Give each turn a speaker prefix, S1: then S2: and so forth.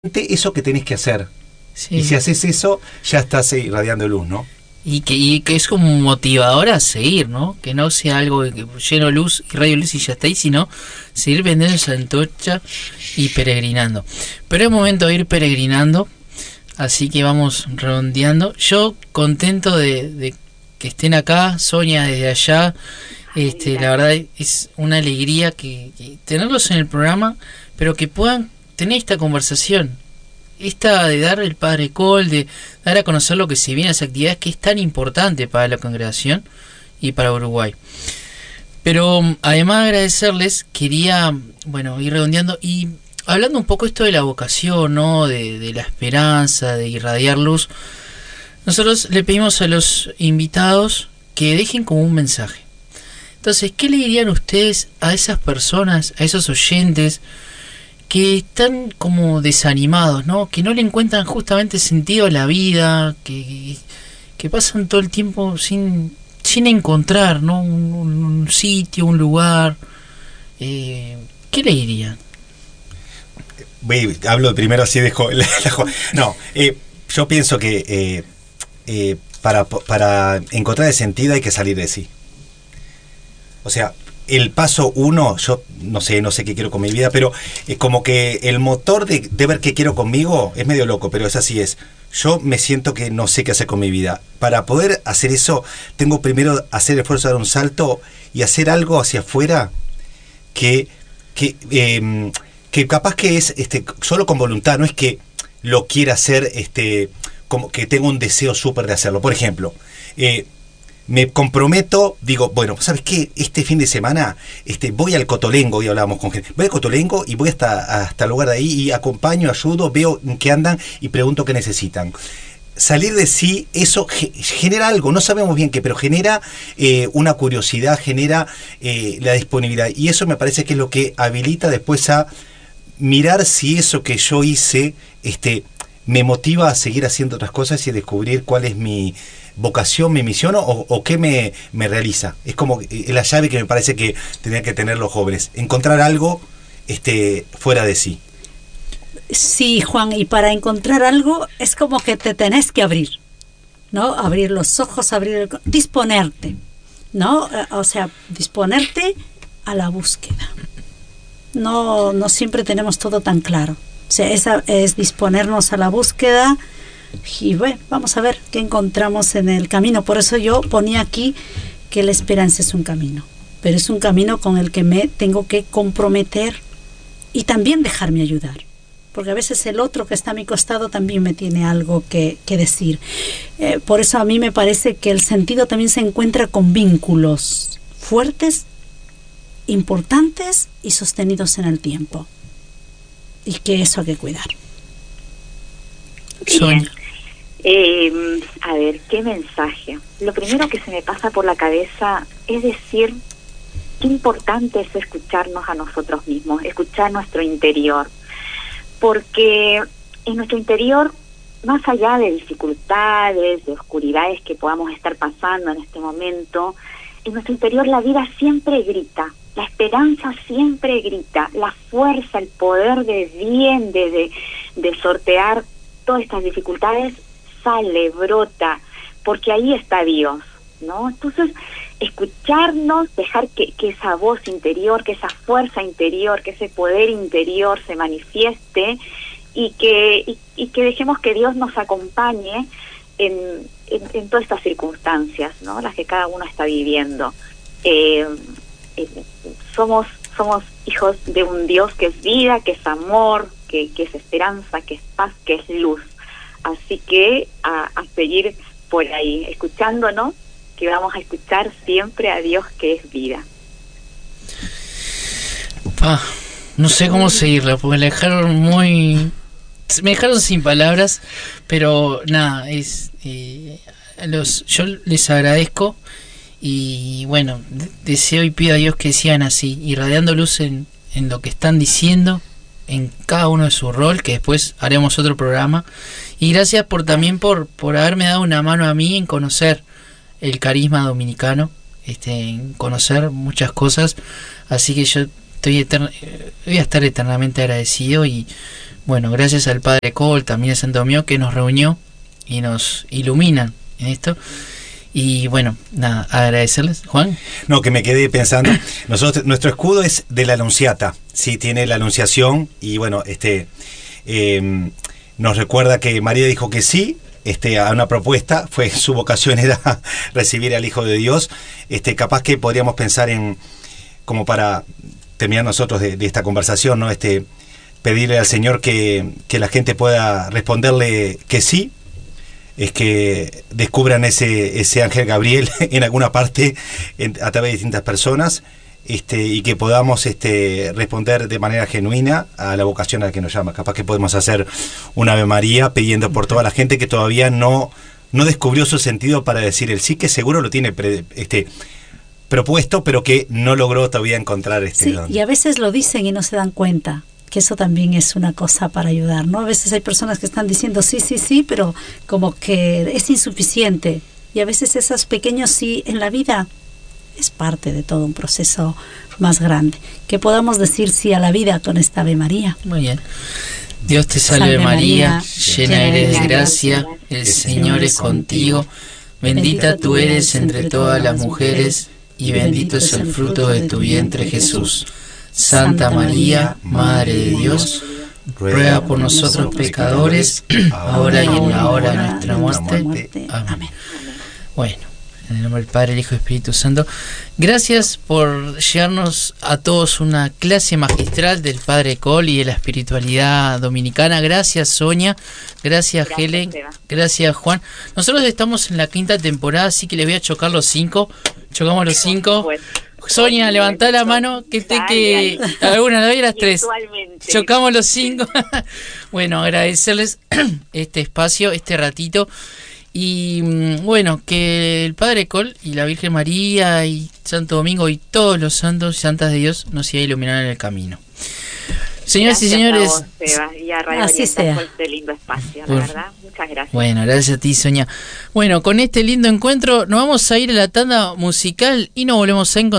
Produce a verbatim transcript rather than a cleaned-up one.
S1: eso que tenés que hacer.
S2: Sí.
S1: Y si haces eso, ya estás irradiando luz, ¿no?
S2: Y que, y que es como un motivador a seguir, ¿no? Que no sea algo que lleno de luz y rayo luz y ya está ahí, sino seguir vendiendo esa antorcha y peregrinando. Pero es momento de ir peregrinando, así que vamos redondeando. Yo contento de, de que estén acá, Sonia desde allá. Este, la verdad es una alegría que, que tenerlos en el programa, pero que puedan tener esta conversación. Esta de dar el Padre Col, de dar a conocer lo que se viene a esa actividad que es tan importante para la congregación y para Uruguay. Pero además de agradecerles, quería, bueno, ir redondeando y hablando un poco esto de la vocación, ¿no? De, de la esperanza, de irradiar luz. Nosotros le pedimos a los invitados que dejen como un mensaje. Entonces, ¿qué le dirían ustedes a esas personas, a esos oyentes que están como desanimados, ¿no? Que no le encuentran justamente sentido a la vida, que, que pasan todo el tiempo sin, sin encontrar, ¿no? Un, un sitio, un lugar. Eh, ¿Qué le dirían?
S1: Voy, hablo primero así de... No, eh, yo pienso que eh, eh, para, para encontrar el sentido hay que salir de sí. O sea, el paso uno, yo no sé, no sé qué quiero con mi vida, pero es como que el motor de, de ver qué quiero conmigo es medio loco, pero es así es. Yo me siento que no sé qué hacer con mi vida. Para poder hacer eso, tengo primero hacer el esfuerzo de dar un salto y hacer algo hacia afuera que, que, eh, que capaz que es este, solo con voluntad, no es que lo quiera hacer, este, como que tengo un deseo súper de hacerlo. Por ejemplo, eh, me comprometo, digo, bueno, ¿sabes qué? Este fin de semana este, voy al Cotolengo, hoy hablábamos con gente, voy al Cotolengo y voy hasta, hasta el lugar de ahí y acompaño, ayudo, veo en qué andan y pregunto qué necesitan. Salir de sí, eso ge- genera algo, no sabemos bien qué, pero genera eh, una curiosidad, genera eh, la disponibilidad. Y eso me parece que es lo que habilita después a mirar si eso que yo hice este, me motiva a seguir haciendo otras cosas y a descubrir cuál es mi vocación, mi misión o, o qué me, me realiza. Es como la llave que me parece que tendrían que tener los jóvenes, encontrar algo este, fuera de sí.
S3: Sí, Juan, y para encontrar algo es como que te tenés que abrir, ¿no? Abrir los ojos, abrir el... disponerte, ¿no? O sea, disponerte a la búsqueda. No, no siempre tenemos todo tan claro. O sea, esa es disponernos a la búsqueda. Y bueno, vamos a ver qué encontramos en el camino. Por eso yo ponía aquí que la esperanza es un camino, pero es un camino con el que me tengo que comprometer y también dejarme ayudar, porque a veces el otro que está a mi costado también me tiene algo que, que decir. Eh, por eso a mí me parece que el sentido también se encuentra con vínculos fuertes, importantes y sostenidos en el tiempo, y que eso hay que cuidar.
S2: Sonia.
S4: Eh, a ver, ¿qué mensaje? Lo primero que se me pasa por la cabeza es decir qué importante es escucharnos a nosotros mismos, escuchar nuestro interior, porque en nuestro interior, más allá de dificultades, de oscuridades que podamos estar pasando en este momento, en nuestro interior la vida siempre grita, la esperanza siempre grita, la fuerza, el poder de bien, de, de, de sortear todas estas dificultades sale, brota, porque ahí está Dios, ¿no? Entonces, escucharnos, dejar que, que esa voz interior, que esa fuerza interior, que ese poder interior se manifieste y que, y, y que dejemos que Dios nos acompañe en, en, en todas estas circunstancias, ¿no? Las que cada uno está viviendo. Eh, eh, somos, somos hijos de un Dios que es vida, que es amor, que, que es esperanza, que es paz, que es luz. Así que a, a seguir por ahí, escuchándonos, que vamos a escuchar siempre a Dios que es vida.
S2: Pa, no sé cómo seguirla, porque me dejaron muy... Me dejaron sin palabras, pero nada, es eh, los yo les agradezco y bueno, deseo y pido a Dios que sigan así, irradiando luz en, en lo que están diciendo, en cada uno de su rol, que después haremos otro programa. Y gracias por también por, por haberme dado una mano a mí en conocer el carisma dominicano, este, en conocer muchas cosas. Así que yo estoy eterna, voy a estar eternamente agradecido. Y bueno, gracias al Padre Cole, también a Santo Domingo, que nos reunió y nos iluminan en esto. Y bueno, nada, agradecerles. Juan.
S1: No, que me quedé pensando, nosotros, nuestro escudo es de la Anunciata, sí, tiene la Anunciación, y bueno, este eh, nos recuerda que María dijo que sí, este, a una propuesta, fue su vocación era recibir al Hijo de Dios. Este, capaz que podríamos pensar en, como para terminar nosotros de, de esta conversación, ¿no? Este, pedirle al Señor que, que la gente pueda responderle que sí, es que descubran ese, ese ángel Gabriel en alguna parte en, a través de distintas personas, este, y que podamos este, responder de manera genuina a la vocación a la que nos llama. Capaz que podemos hacer una Ave María pidiendo por toda la gente que todavía no, no descubrió su sentido para decir el sí, que seguro lo tiene pre, este, propuesto, pero que no logró todavía encontrar este
S3: sí,
S1: don.
S3: Y a veces lo dicen y no se dan cuenta, que eso también es una cosa para ayudar, ¿no? A veces hay personas que están diciendo sí, sí, sí, pero como que es insuficiente. Y a veces esos pequeños sí en la vida es parte de todo un proceso más grande. Que podamos decir sí a la vida con esta Ave María.
S2: Muy bien. Dios te salve, salve María, María, llena eres de gracia, el Señor es contigo. Bendita tú eres entre todas las mujeres, y bendito es el fruto de tu vientre, Jesús. Santa María, Madre de Dios, ruega por nosotros pecadores, ahora y en la hora de nuestra muerte. Amén. Bueno, en el nombre del Padre, el Hijo y el Espíritu Santo. Gracias por llevarnos a todos una clase magistral del Padre Cole y de la espiritualidad dominicana. Gracias, Sonia. Gracias, gracias Helen. Eva. Gracias, Juan. Nosotros estamos en la quinta temporada, así que les voy a chocar los cinco. Chocamos los cinco. Bueno. Sonia, levantá la mano, que esté que alguna, la doy a las tres. Chocamos los cinco. Bueno, agradecerles este espacio, este ratito. Y bueno, que el Padre Cole y la Virgen María y Santo Domingo y todos los santos y santas de Dios nos sigan iluminando en el camino. Señoras gracias y señores,
S4: a vos, Eva, y a Radio
S3: así sea.
S4: Por este lindo espacio, la verdad. Muchas gracias.
S2: Bueno, gracias a ti, Sonia. Bueno, con este lindo encuentro nos vamos a ir a la tanda musical y nos volvemos a encontrar.